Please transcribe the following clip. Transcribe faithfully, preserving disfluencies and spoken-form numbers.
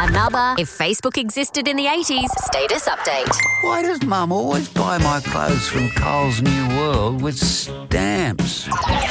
Another If Facebook Existed in the eighties status update. Why does Mum always buy my clothes from Carl's New World with stamps?